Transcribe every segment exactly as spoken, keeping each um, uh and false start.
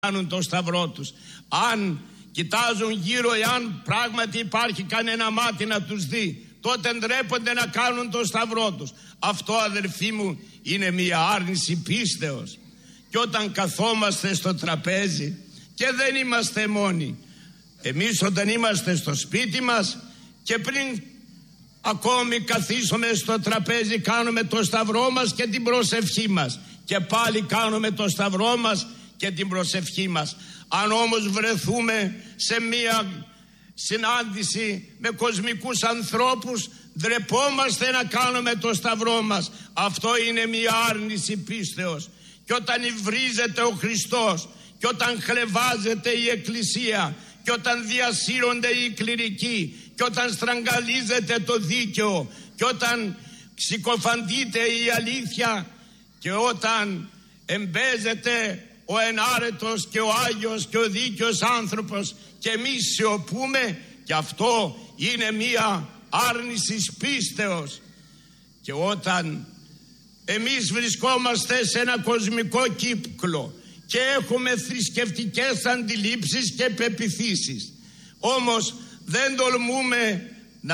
κάνουν το σταυρό τους. Αν κοιτάζουν γύρω, εάν πράγματι υπάρχει κανένα μάτι να τους δει, τότε ντρέπονται να κάνουν το σταυρό τους. Αυτό, αδερφοί μου, είναι μια άρνηση πίστεως. Και όταν καθόμαστε στο τραπέζι, και δεν είμαστε μόνοι, εμείς όταν είμαστε στο σπίτι μας και πριν ακόμη καθίσουμε στο τραπέζι, κάνουμε το σταυρό μας και την προσευχή μας, και πάλι κάνουμε το σταυρό μας και την προσευχή μας. Αν όμως βρεθούμε σε μία συνάντηση με κοσμικούς ανθρώπους, ντρεπόμαστε να κάνουμε το σταυρό μας. Αυτό είναι μία άρνηση πίστεως. Και όταν υβρίζεται ο Χριστός, και όταν χλευάζεται η Εκκλησία, και όταν διασύρονται οι κληρικοί, και όταν στραγγαλίζεται το δίκαιο, και όταν συκοφαντείται η αλήθεια, και όταν εμπέζεται ο ενάρετος και ο Άγιος και ο δίκαιος άνθρωπος, και εμείς σιωπούμε, και αυτό είναι μία άρνηση πίστεως. Και όταν εμείς βρισκόμαστε σε ένα κοσμικό κύκλο και έχουμε θρησκευτικές αντιλήψεις και πεποιθήσεις, όμως δεν τολμούμε να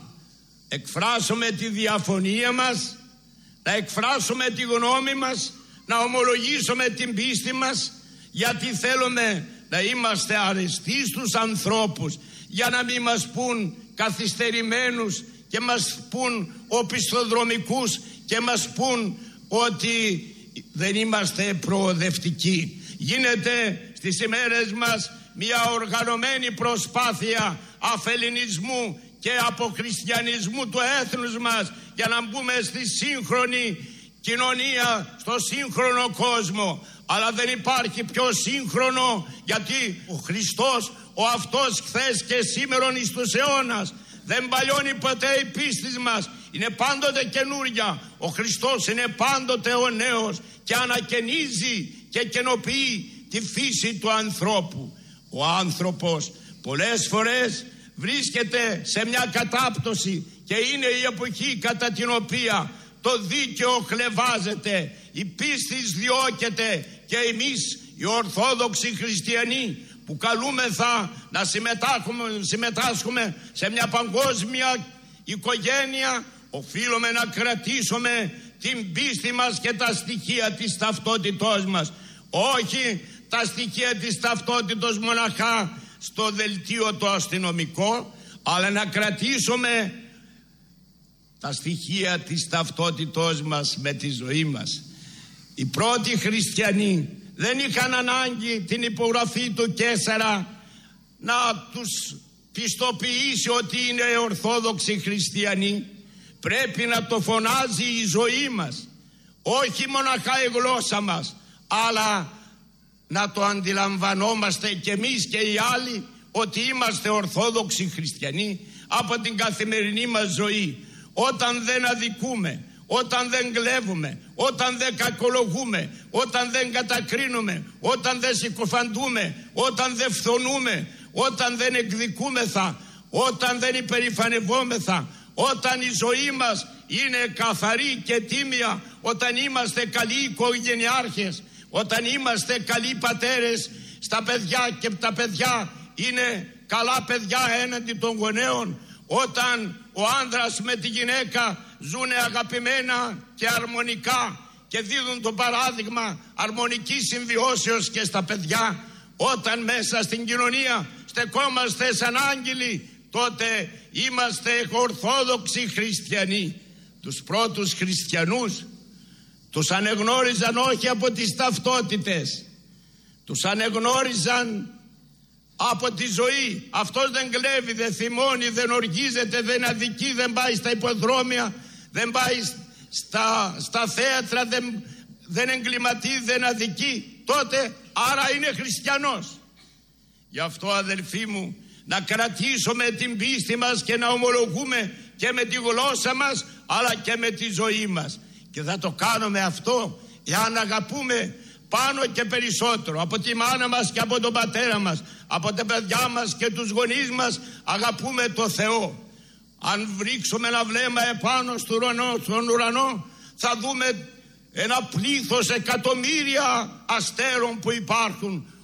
εκφράσουμε τη διαφωνία μας, να εκφράσουμε τη γνώμη μας, να ομολογήσουμε την πίστη μας, γιατί θέλουμε να είμαστε αρεστοί στους ανθρώπους, για να μην μας πούν καθυστερημένους και μας πούν οπισθοδρομικούς και μας πούν ότι δεν είμαστε προοδευτικοί. Γίνεται στις ημέρες μας μια οργανωμένη προσπάθεια αφελληνισμού και αποχριστιανισμού του έθνους μας, για να μπούμε στη σύγχρονη κοινωνία, στο σύγχρονο κόσμο. Αλλά δεν υπάρχει πιο σύγχρονο, γιατί ο Χριστός, ο αυτός χθες και σήμερον εις τους αιώνας, δεν παλιώνει ποτέ η πίστη μας, είναι πάντοτε καινούρια. Ο Χριστός είναι πάντοτε ο νέος και ανακαινίζει και καινοποιεί τη φύση του ανθρώπου. Ο άνθρωπος πολλές φορές βρίσκεται σε μια κατάπτωση, και είναι η εποχή κατά την οποία το δίκαιο χλευάζεται, η πίστη διώκεται, και εμείς οι Ορθόδοξοι Χριστιανοί που καλούμεθα να συμμετάσχουμε, συμμετάσχουμε σε μια παγκόσμια οικογένεια, οφείλουμε να κρατήσουμε την πίστη μας και τα στοιχεία της ταυτότητός μας. Όχι τα στοιχεία της ταυτότητος μοναχά στο δελτίο το αστυνομικό, αλλά να κρατήσουμε τα στοιχεία της ταυτότητός μας με τη ζωή μας. Οι πρώτοι χριστιανοί δεν είχαν ανάγκη την υπογραφή του Καίσαρα να τους πιστοποιήσει ότι είναι Ορθόδοξοι Χριστιανοί. Πρέπει να το φωνάζει η ζωή μας, όχι μοναχά η γλώσσα μας, αλλά να το αντιλαμβανόμαστε κι εμείς και οι άλλοι ότι είμαστε Ορθόδοξοι Χριστιανοί από την καθημερινή μας ζωή. Όταν δεν αδικούμε, όταν δεν κλέβουμε, όταν δεν κακολογούμε, όταν δεν κατακρίνουμε, όταν δεν συκοφαντούμε, όταν δεν φθονούμε, όταν δεν εκδικούμεθα, όταν δεν υπερηφανευόμεθα, όταν η ζωή μας είναι καθαρή και τίμια, όταν είμαστε καλοί οικογενειάρχες, όταν είμαστε καλοί πατέρες στα παιδιά και τα παιδιά είναι καλά παιδιά έναντι των γονέων, όταν ο άνδρας με τη γυναίκα ζουνε αγαπημένα και αρμονικά και δίδουν το παράδειγμα αρμονικής συμβιώσεως και στα παιδιά, όταν μέσα στην κοινωνία στεκόμαστε σαν άγγελοι, τότε είμαστε Ορθόδοξοι Χριστιανοί. Τους πρώτους χριστιανούς τους ανεγνώριζαν όχι από τις ταυτότητες, τους ανεγνώριζαν από τη ζωή. Αυτός δεν κλέβει, δεν θυμώνει, δεν οργίζεται, δεν αδικεί, δεν πάει στα υποδρόμια, δεν πάει στα, στα θέατρα, δεν, δεν εγκληματεί, δεν αδικεί. Τότε άρα είναι χριστιανός. Γι' αυτό, αδελφοί μου, να κρατήσουμε την πίστη μας και να ομολογούμε και με τη γλώσσα μας αλλά και με τη ζωή μας. Και θα το κάνουμε αυτό εάν αγαπούμε πάνω και περισσότερο από τη μάνα μας και από τον πατέρα μας, από τα παιδιά μας και τους γονείς μας, αγαπούμε το Θεό. Αν βρίξουμε ένα βλέμμα επάνω στον ουρανό, στον ουρανό, θα δούμε ένα πλήθος εκατομμύρια αστέρων που υπάρχουν,